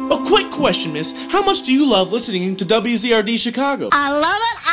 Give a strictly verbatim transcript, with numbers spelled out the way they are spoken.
A quick question, miss. How much do you love listening to W Z R D Chicago? I love it.